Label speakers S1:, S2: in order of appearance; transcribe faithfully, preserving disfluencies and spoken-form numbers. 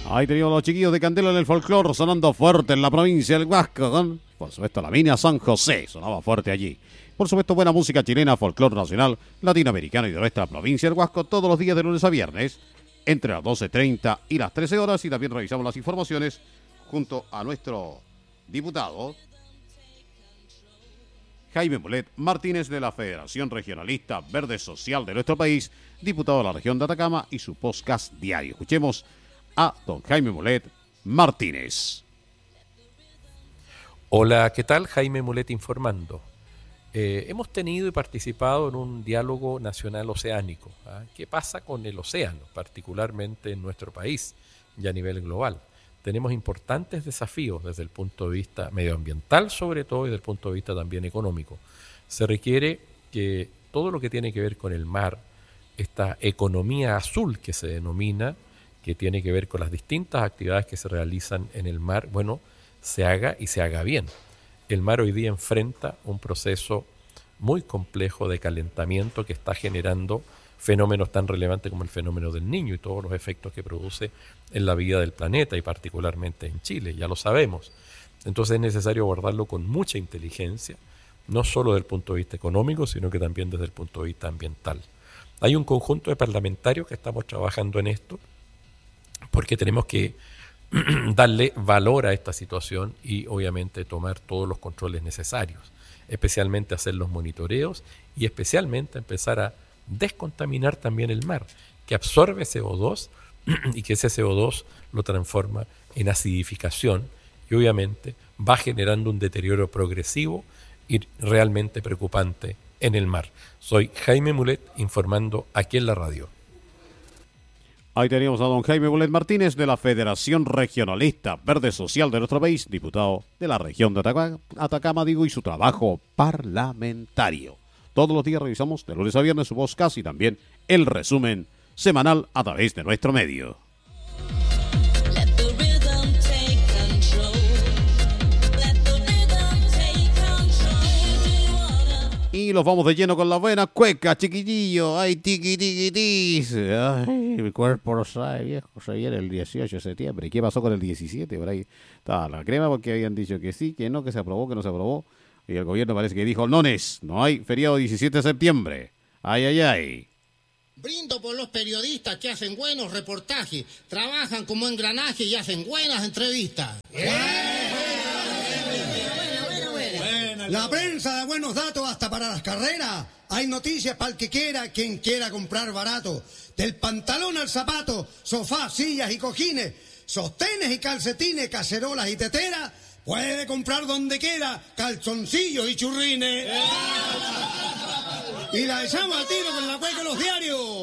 S1: Ahí teníamos los chiquillos de Candela en el folclore sonando fuerte en la provincia del Huasco, con, por supuesto, la mina San José sonaba fuerte allí. Por supuesto, buena música chilena, folclore nacional, latinoamericano y de nuestra provincia del Huasco todos los días de lunes a viernes, entre las doce treinta y las trece horas, y también revisamos las informaciones junto a nuestro diputado Jaime Mulet Martínez de la Federación Regionalista Verde Social de nuestro país, diputado de la región de Atacama y su podcast diario. Escuchemos a don Jaime Mulet Martínez.
S2: Hola, ¿qué tal? Jaime Mulet informando. Eh, hemos tenido y participado en un diálogo nacional oceánico. ¿ah? ¿Qué pasa con el océano, particularmente en nuestro país y a nivel global? Tenemos importantes desafíos desde el punto de vista medioambiental, sobre todo, y desde el punto de vista también económico. Se requiere que todo lo que tiene que ver con el mar, esta economía azul que se denomina, que tiene que ver con las distintas actividades que se realizan en el mar, bueno, se haga y se haga bien. El mar hoy día enfrenta un proceso muy complejo de calentamiento que está generando fenómenos tan relevantes como el fenómeno del Niño y todos los efectos que produce en la vida del planeta y particularmente en Chile, ya lo sabemos. Entonces es necesario abordarlo con mucha inteligencia, no solo desde el punto de vista económico, sino que también desde el punto de vista ambiental. Hay un conjunto de parlamentarios que estamos trabajando en esto porque tenemos que darle valor a esta situación y obviamente tomar todos los controles necesarios, especialmente hacer los monitoreos y especialmente empezar a descontaminar también el mar, que absorbe C O dos y que ese C O dos lo transforma en acidificación y obviamente va generando un deterioro progresivo y realmente preocupante en el mar. Soy Jaime Mulet informando aquí en la radio.
S1: Ahí teníamos a don Jaime Mulet Martínez de la Federación Regionalista Verde Social de nuestro país, diputado de la región de Atacama, Atacama digo, y su trabajo parlamentario. Todos los días revisamos de lunes a viernes su podcast y también el resumen semanal a través de nuestro medio. Y los vamos de lleno con la buena cueca, chiquillillo. Ay, tiqui, tiqui, tis. Ay, mi cuerpo lo sabe, viejo. Se viene el dieciocho de septiembre. ¿Y qué pasó con el diecisiete? Por ahí estaba la crema porque habían dicho que sí, que no, que se aprobó, que no se aprobó. Y el gobierno parece que dijo, nones, no hay feriado diecisiete de septiembre. Ay, ay, ay.
S3: Brindo por los periodistas que hacen buenos reportajes, trabajan como engranaje y hacen buenas entrevistas.
S4: La prensa da buenos datos hasta para las carreras. Hay noticias para el que quiera, quien quiera comprar barato. Del pantalón al zapato, sofás, sillas y cojines, sostenes y calcetines, cacerolas y teteras. Puede comprar donde quiera, calzoncillos y churrines. Y la echamos al tiro con la cueca de los diarios.